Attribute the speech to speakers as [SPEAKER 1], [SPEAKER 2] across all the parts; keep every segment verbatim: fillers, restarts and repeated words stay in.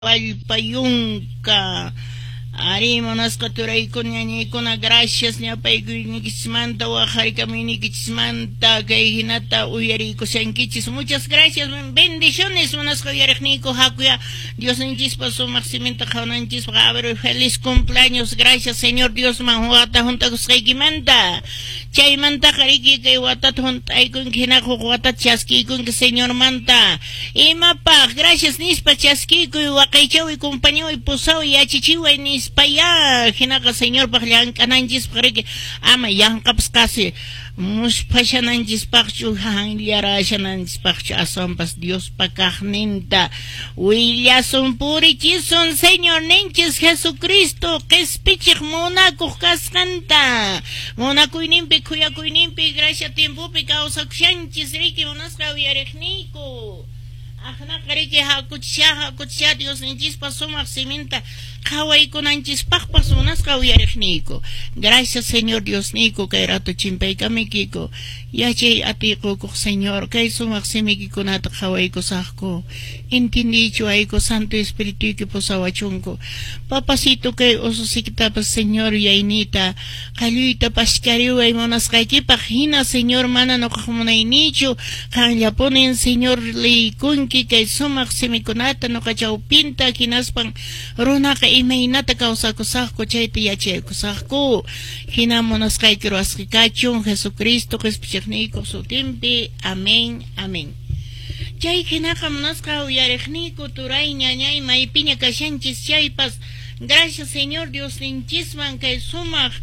[SPEAKER 1] Alpayunka. Arimonas katuraykun ñañaykuna gracias ñapaykuykichismanta waqharikamuykichismanta kay hinata uyariykushankichis. Muchas gracias, bendiciones munasqa uyariqniyku hakuya Diosninchikpa sumaq simenta qhawnanchikpa a ver feliz cumpleaños. Gracias Señor Dios man wata juntakusqaykimanta chaymanta qariki kay watata junt'aykunki hinaqa huk watata chaskiykunki Señor manta imapaq gracias nispa chaskiykuy waqaychawi compañeroy pusawi yachichiway nis paya hinaqa Señor paqllank'ananchis qariki ama yanqapas qasi muspashananchispaqchu hanllarashananchispaqchu aswanpas Dios pakaqninta willasun purichisun Señor ninchis Jesucristo qispichiq munakuq kasqanta munakuyninpi kuyakuyninpi gracia tiempopi kawsakushanchis riki munasqa uyariqniyku ajna qariki hakuchisha hakuchisha Dios ninchispa sumaq siminta qhawaykunanchispaqpas munasqa uyariqniyku. Gracias Señor Dios niku kay rato chimpaykamikiko yachay atiqukuq Señor kay sumaq simikikunata qhawaykusaqku intindichu ayku Santo Espiritu pusawachunku papasito kay ususikitapas Señor yaynita qalluyta pashkariway munasqaykipaq hina Señor mana nuqaqmunaynichu qanllapunin Señor liykunki kay sumaq simikunata nuqachawpinta hinaspan runaqa imaynata kawsakusaqku chayta yachaykusaqku hina munasqayki ruwasqikachun Jesucristo qispichiqniyku sutinpi amén amén. Chay hinaqa munasqa uyariqniyku turay ñañay maypiña kashanchis chaypas gracias Señor Dios ninchisman kay sumaq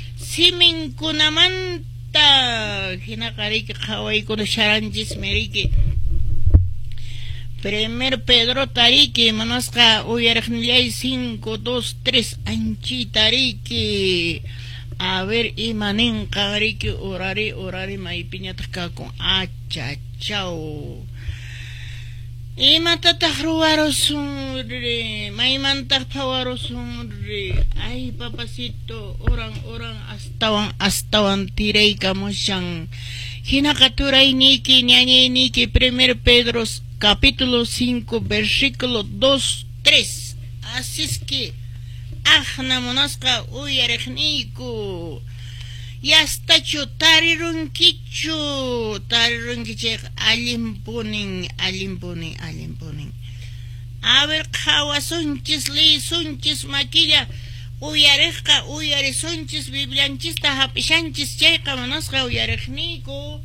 [SPEAKER 1] siminkunamanta hinaqa riki qhawaykuna sharanchis meriki Primer Pedro tariki manasqa uyariqnillay cinco dos tres anchi tariki a ver imaninqa riki urari urari maypiñataq kakun acha chau imatataq ruwarusunri maymantaq phawarusunri ay papacito oran oran astawan astawan tiraykamushan hinaqa turayniki ñañayniki Primer Pedro capítulo cinco versículo dos tres así es que ajna munasqa uyariqniyku yastachu tarirunkichu tarirunkichik allimpunin allimpunin allimpunin a ver qhawasunchis liysunchis maquilla uyariqqa uyarisunchis biblianchista hapishanchis chayqa munasqa uyariqniyku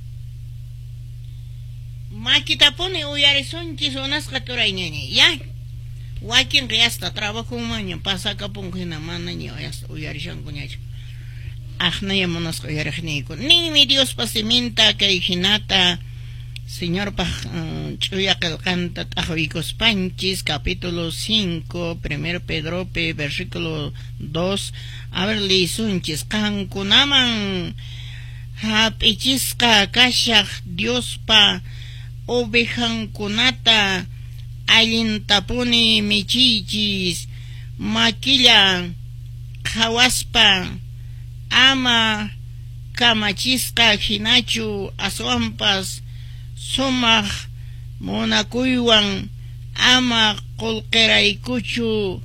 [SPEAKER 1] maquitapuni uyarisunchis munasqa turay ñañay ya wakin hasta trabajo maña pasa kapun hina mana ni uyarishanku ñachu ajna yamunasqa uyariqniyku ninmi Dios pasiminta kay hinata Señor pa ch'uya qillqanta t'aqwiykuspanchis capítulo cinco Primer Pedro versículo dos a ver liysunchis qankunaman hap'ichisqa kashaq Dios pa ovejankunata allintapuni michichis maquilla qhawaspa ama kamachisqa hinachu aswanpas sumaq munakuywan ama qulqiraykuchu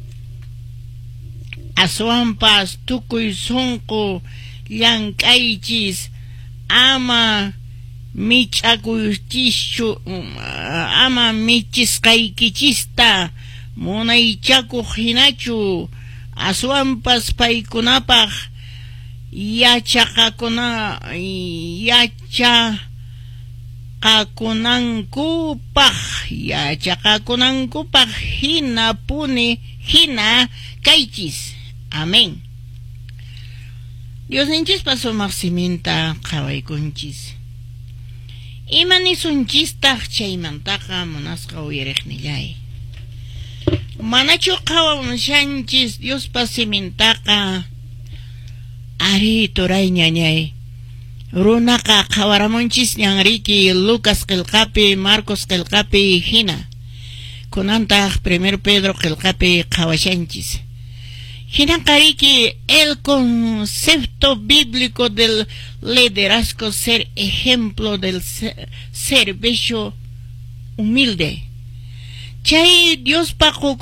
[SPEAKER 1] aswanpas tukuy sunqu llank'aychis ama mich'akuychischu ama michisqaykichista munaychakuq hinachu aswanpas paykunapaq yachaqakuna yachaqakunankupaq yachaqakunankupaq hina puni hina kaychis amén. Dios ninchispa sumaq siminta qhawaykunchis imanisunchistaq chaymantaqa munasqa uyariqnillay manachu qhawamushanchis Diospa simintaqa ari turay ñañay runaqa qhawaramunchis ñanriki Lucas qillqapi Marcos qillqapi hina kunantaq Primer Pedro qillqapi qhawashanchis Hinaqariki el concepto bíblico del liderazgo ser ejemplo del servicio humilde Chay Diospa